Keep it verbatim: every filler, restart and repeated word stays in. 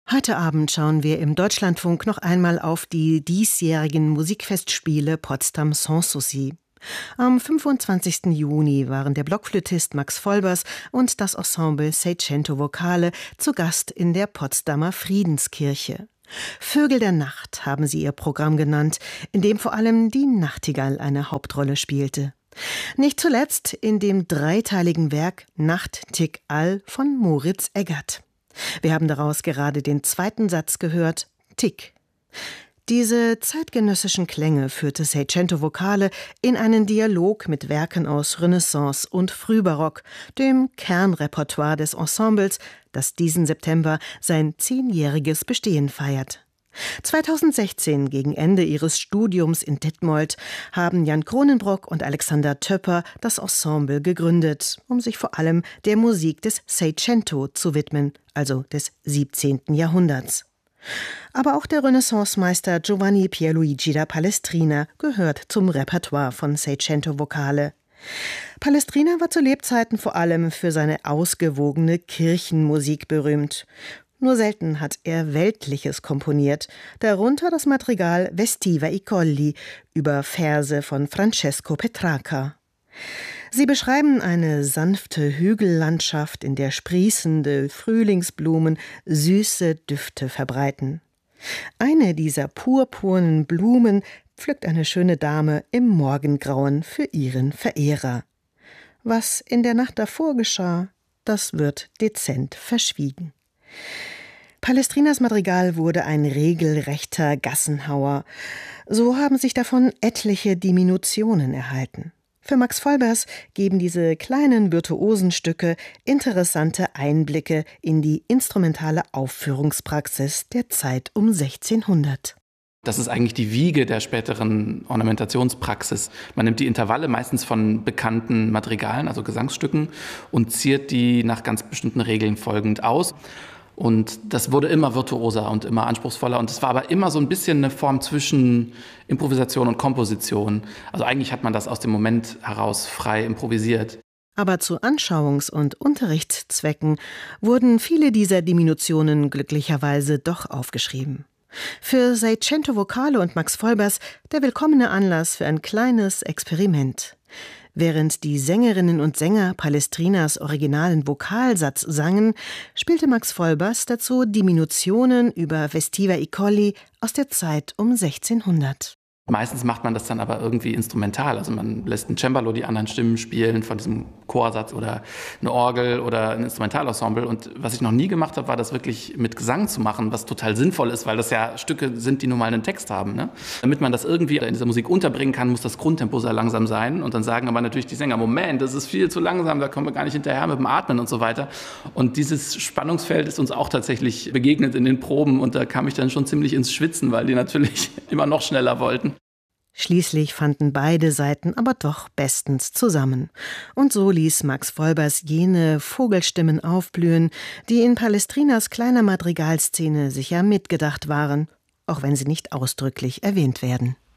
Heute Abend schauen wir im Deutschlandfunk noch einmal auf die diesjährigen Musikfestspiele Potsdam Sans Souci. Am fünfundzwanzigsten Juni waren der Blockflötist Max Volbers und das Ensemble Seicento Vocale zu Gast in der Potsdamer Friedenskirche. Vögel der Nacht haben sie ihr Programm genannt, in dem vor allem die Nachtigall eine Hauptrolle spielte. Nicht zuletzt in dem dreiteiligen Werk Nacht Tick All von Moritz Eggert. Wir haben daraus gerade den zweiten Satz gehört, Tick. Diese zeitgenössischen Klänge führte Seicento Vocale in einen Dialog mit Werken aus Renaissance und Frühbarock, dem Kernrepertoire des Ensembles, das diesen September sein zehnjähriges Bestehen feiert. zweitausendsechzehn, gegen Ende ihres Studiums in Detmold, haben Jan Kronenbrock und Alexander Töpper das Ensemble gegründet, um sich vor allem der Musik des Seicento zu widmen, also des siebzehnten Jahrhunderts. Aber auch der Renaissancemeister Giovanni Pierluigi da Palestrina gehört zum Repertoire von Seicento Vocale. Palestrina war zu Lebzeiten vor allem für seine ausgewogene Kirchenmusik berühmt. Nur selten hat er Weltliches komponiert, darunter das Madrigal Vestiva i Colli über Verse von Francesco Petrarca. Sie beschreiben eine sanfte Hügellandschaft, in der sprießende Frühlingsblumen süße Düfte verbreiten. Eine dieser purpurnen Blumen pflückt eine schöne Dame im Morgengrauen für ihren Verehrer. Was in der Nacht davor geschah, das wird dezent verschwiegen. Palestrinas Madrigal wurde ein regelrechter Gassenhauer. So haben sich davon etliche Diminutionen erhalten. Für Max Volbers geben diese kleinen Virtuosenstücke interessante Einblicke in die instrumentale Aufführungspraxis der Zeit um sechzehnhundert. Das ist eigentlich die Wiege der späteren Ornamentationspraxis. Man nimmt die Intervalle meistens von bekannten Madrigalen, also Gesangsstücken, und ziert die nach ganz bestimmten Regeln folgend aus. Und das wurde immer virtuoser und immer anspruchsvoller. Und es war aber immer so ein bisschen eine Form zwischen Improvisation und Komposition. Also eigentlich hat man das aus dem Moment heraus frei improvisiert. Aber zu Anschauungs- und Unterrichtszwecken wurden viele dieser Diminutionen glücklicherweise doch aufgeschrieben. Für Seicento Vocale und Max Volbers der willkommene Anlass für ein kleines Experiment. Während die Sängerinnen und Sänger Palestrinas originalen Vokalsatz sangen, spielte Max Volbers dazu Diminutionen über Vestiva i Colli aus der Zeit um sechzehnhundert. Meistens macht man das dann aber irgendwie instrumental. Also man lässt ein Cembalo die anderen Stimmen spielen von diesem Chorsatz oder eine Orgel oder ein Instrumentalensemble. Und was ich noch nie gemacht habe, war das wirklich mit Gesang zu machen, was total sinnvoll ist, weil das ja Stücke sind, die nun mal einen Text haben. Ne? Damit man das irgendwie in dieser Musik unterbringen kann, muss das Grundtempo sehr langsam sein. Und dann sagen aber natürlich die Sänger, Moment, das ist viel zu langsam, da kommen wir gar nicht hinterher mit dem Atmen und so weiter. Und dieses Spannungsfeld ist uns auch tatsächlich begegnet in den Proben. Und da kam ich dann schon ziemlich ins Schwitzen, weil die natürlich immer noch schneller wollten. Schließlich fanden beide Seiten aber doch bestens zusammen. Und so ließ Max Volbers jene Vogelstimmen aufblühen, die in Palestrinas kleiner Madrigalszene sicher mitgedacht waren, auch wenn sie nicht ausdrücklich erwähnt werden.